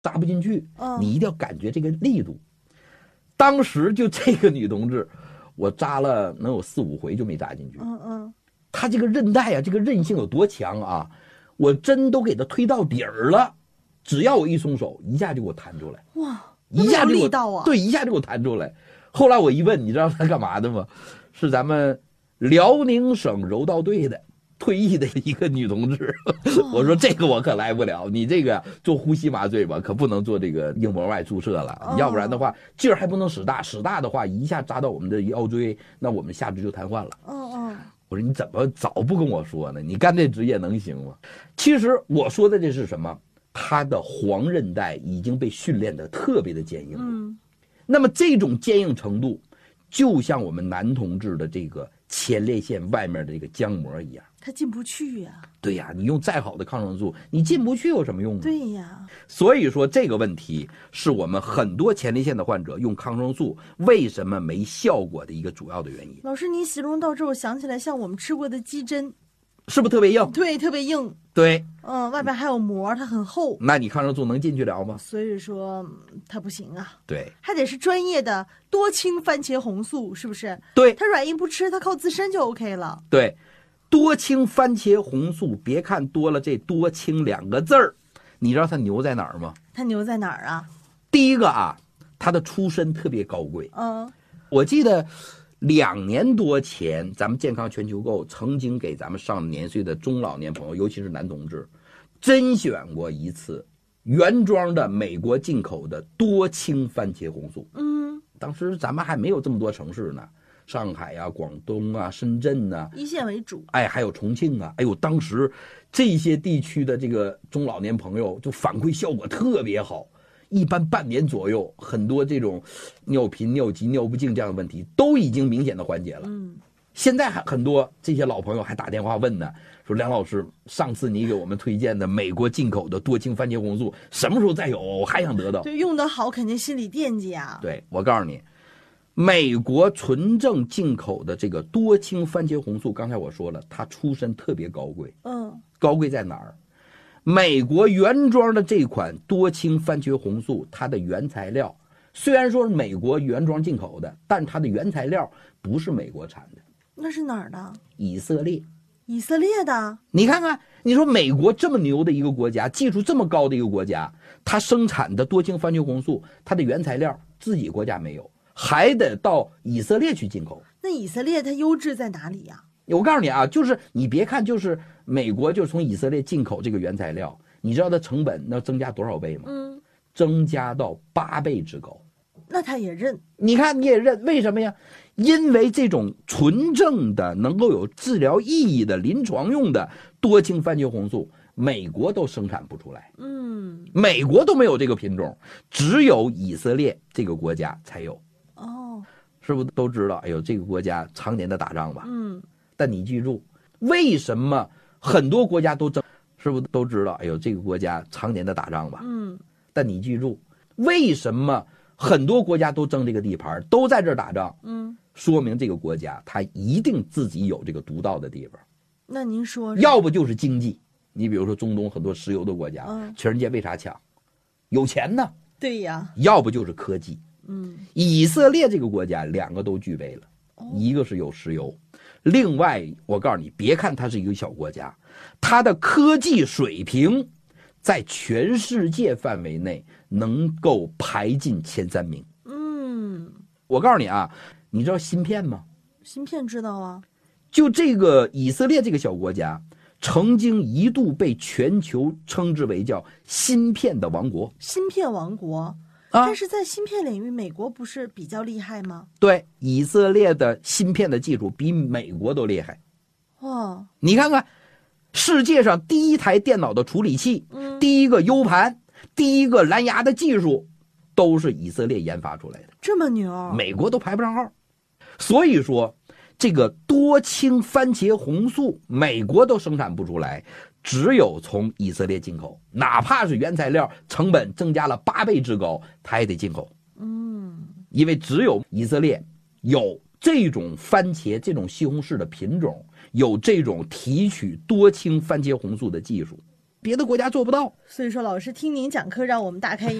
扎不进去，你一定要感觉这个力度。当时就这个女同志，我扎了能有4、5回就没扎进去。她这个韧带啊，这个韧性有多强啊！我针都给她推到底儿了，只要我一松手，一下就给我弹出来。 哇， 一下就力道啊！ 对，一下就给我弹出来。后来我一问，你知道她干嘛的吗？是咱们辽宁省柔道队的退役的一个女同志。我说这个我可来不了，你这个做呼吸麻醉吧，可不能做这个硬膜外注射了，要不然的话劲儿还不能使大，使大的话一下扎到我们的腰椎，那我们下肢就瘫痪了。我说你怎么早不跟我说呢？你干这职业能行吗？其实我说的这是什么？他的黄韧带已经被训练得特别的坚硬。那么这种坚硬程度，就像我们男同志的这个前列腺外面的这个浆膜一样， 它进不去呀。 对呀，你用再好的抗生素，你进不去有什么用呢？ 对呀。 所以说这个问题是我们很多前列腺的患者用抗生素为什么没效果的一个主要的原因。 老师，你形容到这，我想起来像我们吃过的鸡胗， 是不是特别硬？ 对，特别硬。 对， 外边还有膜，它很厚。 那你抗生素能进去了吗？ 所以说它不行啊。 对， 还得是专业的多氢番茄红素，是不是？ 对， 它软硬不吃，它靠自身就 OK 了。 对，多氢番茄红素，别看多了这多氢2个字儿，你知道它牛在哪儿吗？ 它牛在哪儿啊？ 第一个啊，它的出身特别高贵。我记得2年多前，咱们健康全球购曾经给咱们上年岁的中老年朋友，尤其是男同志，甄选过一次原装的美国进口的多氢番茄红素。当时咱们还没有这么多城市呢，上海啊、广东啊、深圳啊， 一线为主。 还有重庆啊，当时这些地区的这个中老年朋友就反馈效果特别好。一般半年左右，很多这种尿频、尿急、尿不尽这样的问题都已经明显的缓解了。现在还很多这些老朋友还打电话问呢，说梁老师，上次你给我们推荐的美国进口的多氢番茄红素什么时候再有？我还想得到。 对，用得好肯定心里惦记啊。 对，我告诉你，美国纯正进口的这个多氢番茄红素，刚才我说了，它出身特别高贵。高贵在哪儿？美国原装的这款多氢番茄红素，它的原材料虽然说是美国原装进口的，但它的原材料不是美国产的。 那是哪儿的？ 以色列。 以色列的。 你看看，你说美国这么牛的一个国家，技术这么高的一个国家，它生产的多氢番茄红素，它的原材料自己国家没有，还得到以色列去进口。 那以色列它优质在哪里呀？ 我告诉你啊，就是你别看就是美国就从以色列进口这个原材料，你知道它成本要增加多少倍吗？增加到8倍之高。 那他也认。 你看你也认，为什么呀？因为这种纯正的能够有治疗意义的临床用的多氢番茄红素，美国都生产不出来。美国都没有这个品种，只有以色列这个国家才有。是不是都知道？这个国家常年的打仗吧。但你记住，为什么很多国家都争？是不是都知道？这个国家常年的打仗吧。但你记住，为什么很多国家都争这个地盘，都在这儿打仗？说明这个国家它一定自己有这个独到的地方。 那您说， 要不就是经济。你比如说中东很多石油的国家，全世界为啥强？有钱呢。 对呀。 要不就是科技。以色列这个国家2个都具备了，一个是有石油。另外我告诉你，别看它是一个小国家，它的科技水平在全世界范围内能够排进前3名。我告诉你啊，你知道芯片吗？ 芯片知道啊。 就这个以色列这个小国家，曾经一度被全球称之为叫芯片的王国。 芯片王国。但是在芯片领域，美国不是比较厉害吗？ 对，以色列的芯片的技术比美国都厉害。你看看，世界上第一台电脑的处理器，第一个 U 盘，第一个蓝牙的技术，都是以色列研发出来的。 这么牛， 美国都排不上号。所以说，这个多氢番茄红素，美国都生产不出来。只有从以色列进口，哪怕是原材料成本增加了8倍之高，它也得进口。因为只有以色列有这种番茄、这种西红柿的品种，有这种提取多氢番茄红素的技术。 别的国家做不到。 所以说，老师听您讲课，让我们大开